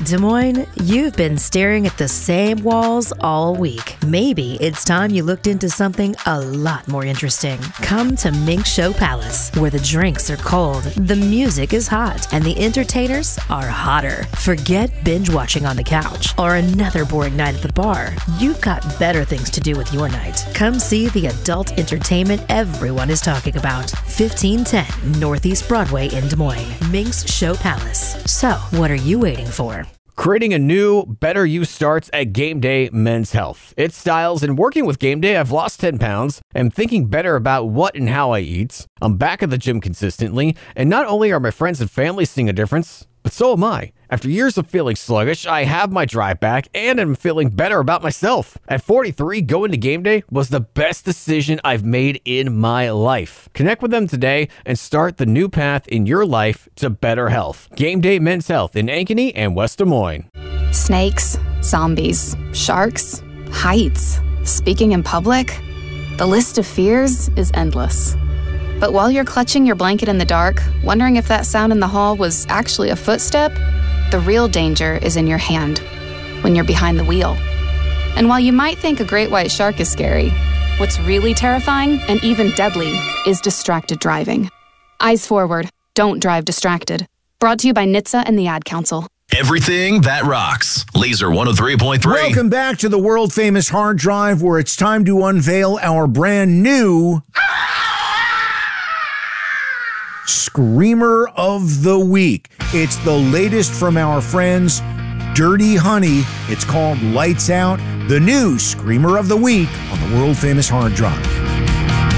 Des Moines, you've been staring at the same walls all week. Maybe it's time you looked into something a lot more interesting. Come to Mink Show Palace, where the drinks are cold, the music is hot, and the entertainers are hotter. Forget binge watching on the couch or another boring night at the bar. You've got better things to do with your night. Come see the adult entertainment everyone is talking about. 1510 Northeast Broadway in Des Moines. Mink's Show Palace. So, what are you waiting for? Creating a new, better you starts at Game Day Men's Health. It's styles, and working with Game Day, I've lost 10 pounds. I'm thinking better about what and how I eat. I'm back at the gym consistently, and not only are my friends and family seeing a difference, but so am I. After years of feeling sluggish, I have my drive back, and I'm feeling better about myself. At 43, going to Game Day was the best decision I've made in my life. Connect with them today and start the new path in your life to better health. Game Day Men's Health in Ankeny and West Des Moines. Snakes, zombies, sharks, heights, speaking in public. The list of fears is endless. But while you're clutching your blanket in the dark, wondering if that sound in the hall was actually a footstep, the real danger is in your hand, when you're behind the wheel. And while you might think a great white shark is scary, what's really terrifying and even deadly is distracted driving. Eyes forward, don't drive distracted. Brought to you by NHTSA and the Ad Council. Everything that rocks. Laser 103.3. Welcome back to the world-famous hard drive, where it's time to unveil our brand new Screamer of the Week. It's the latest from our friends Dirty Honey. It's called Lights Out, the new Screamer of the Week on the world-famous hard drive.